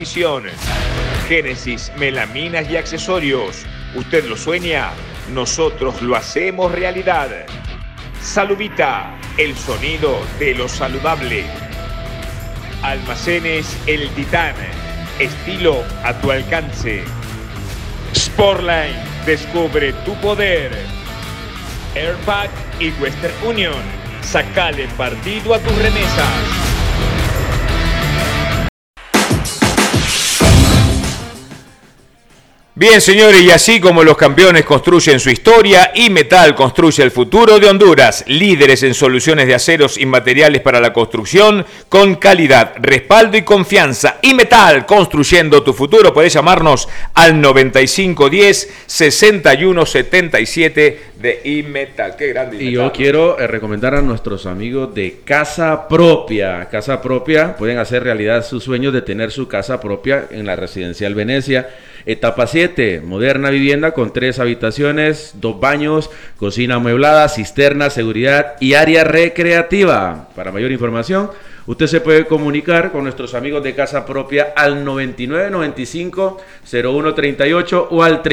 Génesis, melaminas y accesorios. Usted lo sueña, nosotros lo hacemos realidad. Saludita, el sonido de lo saludable. Almacenes El Titán, estilo a tu alcance. Sportline, descubre tu poder. Airpack y Western Union, sacale partido a tus remesas. Bien, señores, y así como los campeones construyen su historia, Imetal construye el futuro de Honduras. Líderes en soluciones de aceros y materiales para la construcción con calidad, respaldo y confianza. Imetal, construyendo tu futuro. Podés llamarnos al 9510-6177 de Imetal. Qué grande Imetal. Y yo quiero recomendar a nuestros amigos de Casa Propia. Casa Propia, pueden hacer realidad sus sueños de tener su casa propia en la Residencial Venecia. Etapa 7, moderna vivienda con 3 habitaciones, 2 baños, cocina amueblada, cisterna, seguridad y área recreativa. Para mayor información, usted se puede comunicar con nuestros amigos de Casa Propia al 9995-0138 o al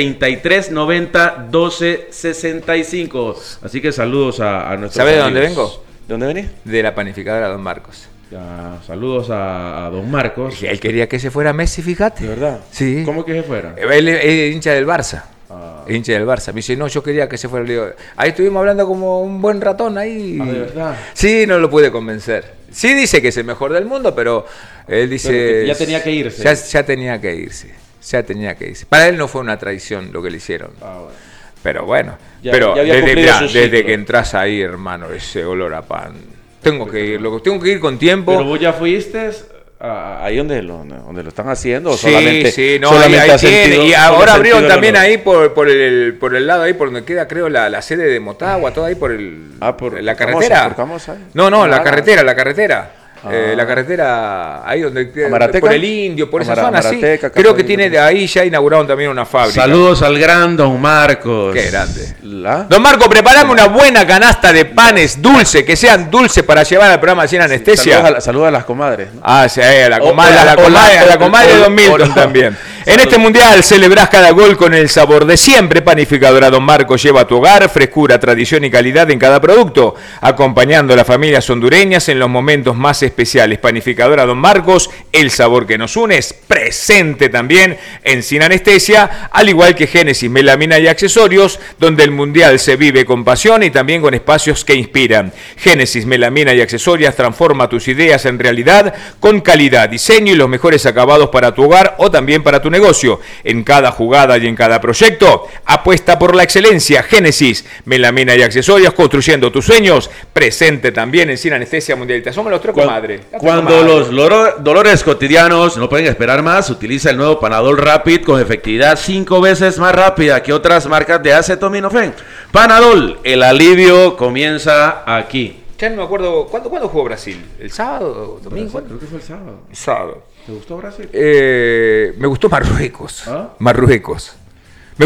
3390-1265. Así que saludos a nuestros ¿Sabe de amigos. dónde vengo? ¿De dónde venís? De la panificadora Don Marcos. Ya, saludos a don Marcos. Él quería que se fuera Messi, fíjate. ¿De verdad? Sí. ¿Cómo que se fuera? Él es hincha del Barça. Ah. Es hincha del Barça. Me dice, no, yo quería que se fuera. Le digo, ahí estuvimos hablando como un buen ratón ahí. Ah, ¿de verdad? Sí, no lo pude convencer. Sí dice que es el mejor del mundo, pero él dice... Pero ya tenía que irse. Ya tenía que irse. Ya tenía que irse. Para él no fue una traición lo que le hicieron. Ah, bueno. Pero bueno. Ya pero había desde que entras ahí, hermano, ese olor a pan... Tengo que ir, loco. Tengo que ir con tiempo. Pero vos ya fuiste ahí donde lo están haciendo. ¿O sí, solamente, sí, no, solamente ahí tiene. Y ahora abrieron también olor? ahí por el lado ahí por donde queda, creo, la sede de Motagua, todo ahí por la carretera. La carretera. La carretera ahí donde queda, por el Indio, por esa zona, sí. Creo que tiene de ahí ya inauguraron también una fábrica. Saludos al gran Don Marcos. Qué grande. Don Marco, preparame una buena canasta de panes dulces, que sean dulces para llevar al programa sin anestesia. Saludos a las comadres, ¿no? Ah, sí, a la comadre de Don Milton también. En este mundial celebrás cada gol con el sabor de siempre. Panificadora Don Marcos lleva a tu hogar frescura, tradición y calidad en cada producto, acompañando a las familias hondureñas en los momentos más especiales. Panificadora Don Marcos, el sabor que nos une, es presente también en Sin Anestesia, al igual que Génesis, melamina y accesorios, donde el mundial se vive con pasión y también con espacios que inspiran. Génesis, melamina y accesorios transforma tus ideas en realidad con calidad, diseño y los mejores acabados para tu hogar o también para tu negocio. En cada jugada y en cada proyecto, apuesta por la excelencia. Génesis, melamina y accesorios, construyendo tus sueños, presente también en Sin Anestesia Mundialista. Somos los tres comadres. Cuando los dolores cotidianos no pueden esperar más, utiliza el nuevo Panadol Rapid con efectividad 5 veces más rápida que otras marcas de acetaminofén. Panadol, el alivio comienza aquí. Ya no me acuerdo, ¿cuándo jugó Brasil? ¿El sábado? ¿Domingo? Creo que fue el sábado. El sábado. ¿Te gustó Brasil? Me gustó Marruecos. ¿Ah? Marruecos. Me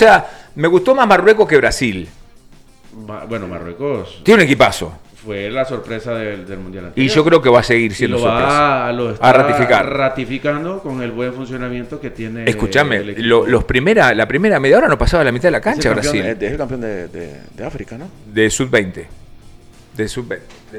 gustó más Marruecos que Brasil. Bueno, Marruecos Tiene un equipazo. fue la sorpresa del Mundial anterior. Y yo creo que va a seguir siendo sorpresa. Lo está ratificar. Ratificando con el buen funcionamiento que tiene. Escúchame, la primera media hora no pasaba la mitad de la cancha Brasil. Es el campeón de África, ¿no? De Sub-20. De Sub-20.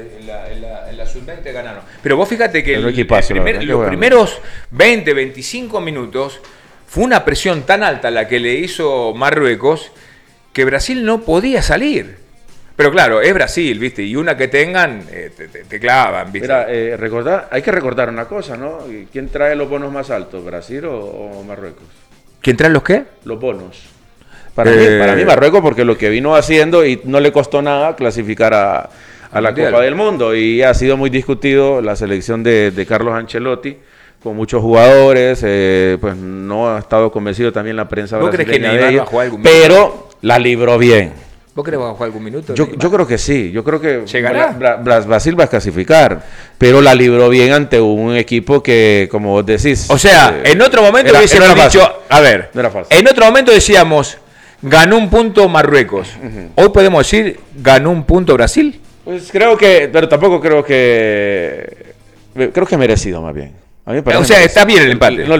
En la Sub-20 ganaron. Pero vos fíjate que los primeros 20, 25 minutos fue una presión tan alta la que le hizo Marruecos que Brasil no podía salir. Pero claro, es Brasil, ¿viste? Y una que tengan, te clavan, ¿viste? Mira, hay que recordar una cosa, ¿no? ¿Quién trae los bonos más altos, Brasil o Marruecos? ¿Quién trae los qué? Los bonos. Para mí Marruecos, porque lo que vino haciendo y no le costó nada clasificar a la Copa del Mundo. Y ha sido muy discutido la selección de Carlos Ancelotti, con muchos jugadores, pues no ha estado convencido también la prensa brasileña. ¿Vos crees que Neymar va a jugar algún minuto? Pero la libró bien. ¿Vos crees que va a jugar algún minuto? Yo creo que sí. Yo creo que ¿llegará? Brasil va a clasificar, pero la libró bien ante un equipo que, como vos decís... O sea, en otro momento hubiésemos dicho... A ver, no era fácil. En otro momento decíamos, ganó un punto Marruecos. Hoy podemos decir, ganó un punto Brasil. Pues creo que... Pero tampoco creo que... Creo que merecido, más bien. A mí me parece o sea, está bien el empate.